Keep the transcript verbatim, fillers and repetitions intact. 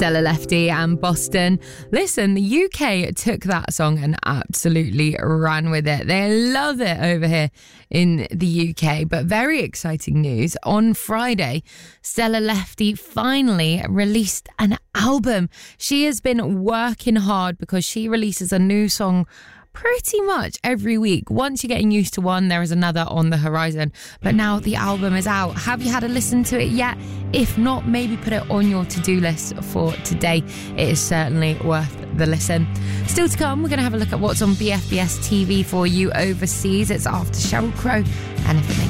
Stella Lefty and Boston. Listen, the U K took that song and absolutely ran with it. They love it over here in the U K. But very exciting news. On Friday, Stella Lefty finally released an album. She has been working hard because she releases a new song pretty much every week. Once you're getting used to one, there is another on the horizon. But now the album is out. Have you had a listen to it yet? If not, maybe put it on your to-do list for today. It is certainly worth the listen. Still to come, we're going to have a look at what's on B F B S T V for you overseas. It's after Sheryl Crow and If It Makes